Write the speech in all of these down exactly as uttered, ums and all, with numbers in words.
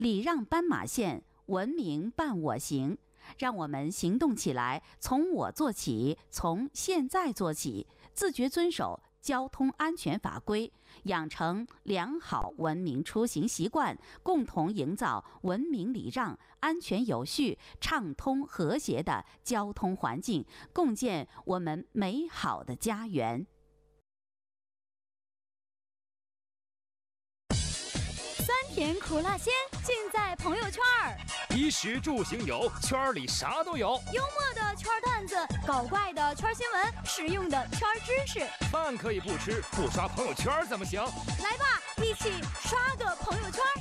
礼让斑马线，文明伴我行。让我们行动起来，从我做起，从现在做起，自觉遵守交通安全法规，养成良好文明出行习惯，共同营造文明礼让、安全有序、畅通和谐的交通环境，共建我们美好的家园。 酸甜苦辣鲜，尽在朋友圈儿。 衣食住行游，圈里啥都有。 幽默的圈段子，搞怪的圈新闻，实用的圈知识。 饭可以不吃，不刷朋友圈怎么行？ 来吧，一起刷个朋友圈。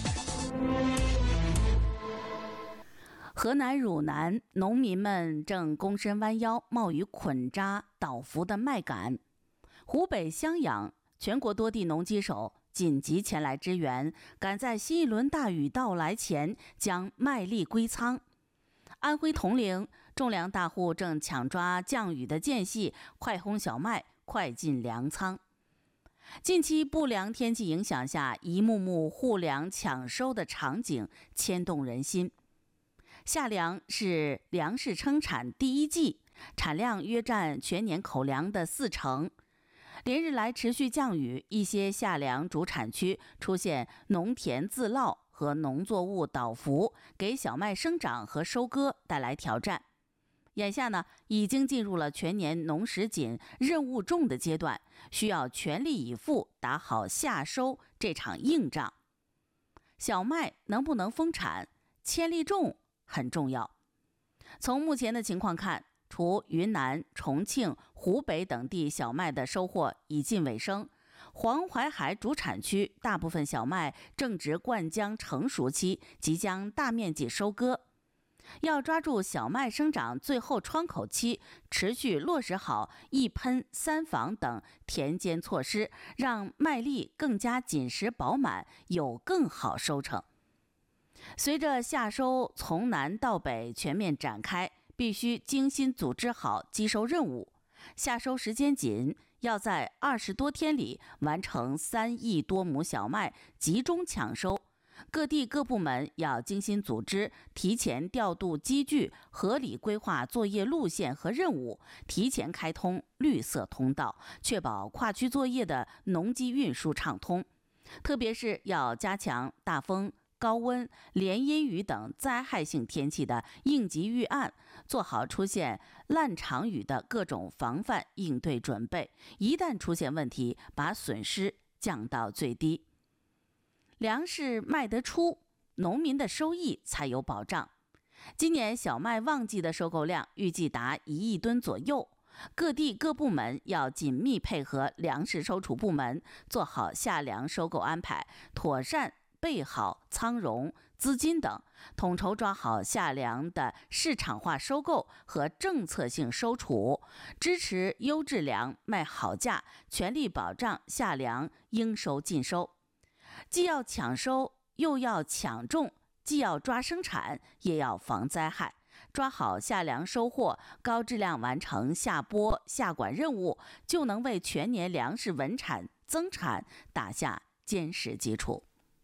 河南汝南农民们正躬身弯腰，冒雨捆扎倒伏的麦秆。湖北襄阳全国多地农机手紧急前来支援，赶在新一轮大雨到来前将麦粒归仓。安徽铜陵种粮大户正抢抓降雨的间隙，快烘小麦，快进粮仓。近期不良天气影响下，一幕幕护粮抢收的场景牵动人心。夏粮是粮食生产第一季，产量约占全年口粮的四成。连日来持续降雨，一些夏粮主产区出现农田自涝和农作物倒伏，给小麦生长和收割带来挑战。眼下呢，已经进入了全年农时紧、任务重的阶段，需要全力以赴打好夏收这场硬仗。小麦能不能丰产，千粒重很重要。从目前的情况看，除云南、重庆、湖北等地小麦的收获已近尾声，黄淮海主产区大部分小麦正值灌浆成熟期，即将大面积收割。要抓住小麦生长最后窗口期，持续落实好一喷三防等田间措施，让麦粒更加紧实饱满，有更好收成。随着夏收从南到北全面展开，必须精心组织好机收任务。夏收时间紧，要在二十多天里完成三亿多亩小麦集中抢收。各地各部门要精心组织，提前调度机具，合理规划作业路线和任务，提前开通绿色通道，确保跨区作业的农机运输畅通。特别是要加强大风、高温、连阴雨等灾害性天气的应急预案，做好出现烂场雨的各种防范应对准备，一旦出现问题，把损失降到最低。粮食卖得出，农民的收益才有保障。今年小麦旺季的收购量预计达一亿吨左右，各地各部门要紧密配合粮食收储部门，做好夏粮收购安排，妥善备好仓容、资金等，统筹抓好夏粮的市场化收购和政策性收储，支持优质粮卖好价，全力保障夏粮应收尽收。既要抢收，又要抢种，既要抓生产，也要防灾害。抓好夏粮收获，高质量完成夏播夏管任务，就能为全年粮食稳产增产打下坚实基础。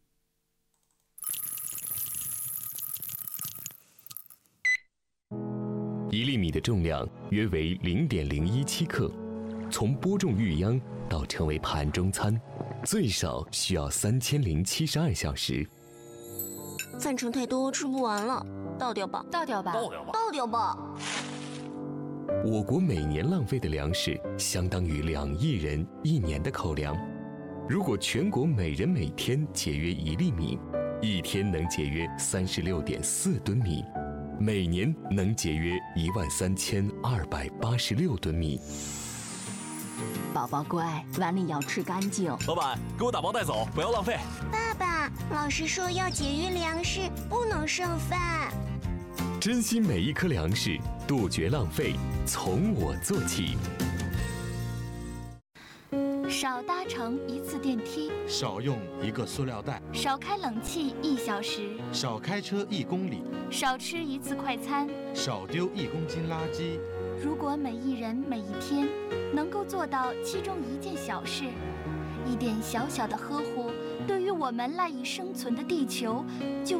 一粒米的重量约为零点零一七克，从播种育秧到成为盘中餐，最少需要三千零七十二小时。 饭盛太多，吃不完了，倒掉吧， 倒掉吧， 倒掉吧， 倒掉吧。 我国每年浪费的粮食相当于两亿人一年的口粮。如果全国每人每天节约一粒米，一天能节约三十六点四吨米，每年能节约一万三千二百八十六吨米。 宝宝乖，碗里要吃干净。 老板，给我打包带走，不要浪费。 爸爸，老师说要节约粮食，不能剩饭。 珍惜每一颗粮食，杜绝浪费，从我做起。 少搭乘一次电梯， 少用一个塑料袋， 少开冷气一小时， 少开车一公里， 少吃一次快餐， 少丢一公斤垃圾。 如果每一人每一天能够做到其中一件小事，一点小小的呵护，对于我们赖以生存的地球就